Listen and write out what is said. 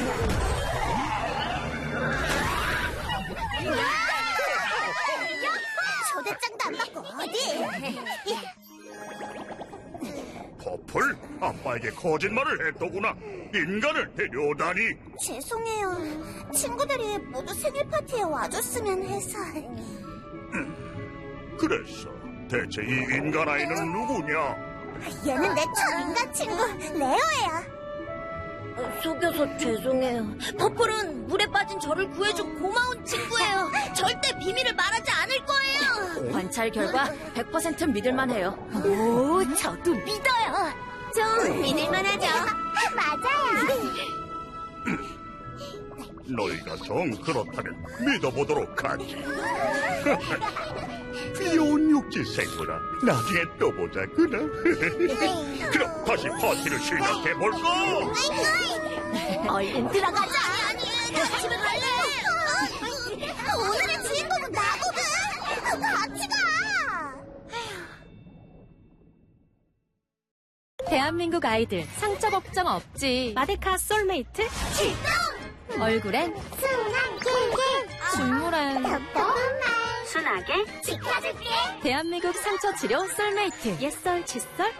초대장도 안 받고 어디? 퍼플, 아빠에게 거짓말을 했더구나. 인간을 데려다니. 죄송해요. 친구들이 모두 생일 파티에 와줬으면 해서. 그랬어. 대체 이 인간 아이는 누구냐? 얘는 내 초인간 친구 레오예요. 속여서 죄송해요. 퍼플은 물에 빠진 저를 구해준 고마운 친구예요. 절대 비밀을 말하지 않을 거예요. 관찰 결과 100% 믿을만해요. 오, 저도 믿어요. 좀 믿을만하죠? 맞아요. 너희가 정 그렇다면 믿어보도록 하지. 귀여운 육지 생물아, 나중에 또 보자꾸나. 그럼 다시 파티를 시작해볼까? 얼른 들어가자. 아니, 나 집에 갈래. 오늘의 주인공은 나거든. 같이 가. 대한민국 아이들 상처 걱정 없지. 마데카 솔메이트 출동! 얼굴엔 순한 길게 식물엔 답답한 말 순하게 지켜줄게. 대한민국 상처 치료 솔메이트 옛설 칫솔